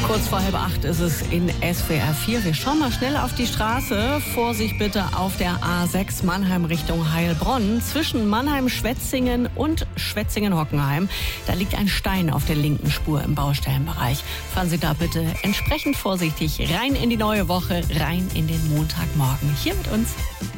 Kurz vor 7:30 ist es in SWR 4. Wir schauen mal schnell auf die Straße. Vorsicht bitte auf der A6 Mannheim Richtung Heilbronn. Zwischen Mannheim-Schwetzingen und Schwetzingen-Hockenheim. Da liegt ein Stein auf der linken Spur im Baustellenbereich. Fahren Sie da bitte entsprechend vorsichtig rein in die neue Woche, rein in den Montagmorgen. Hier mit uns.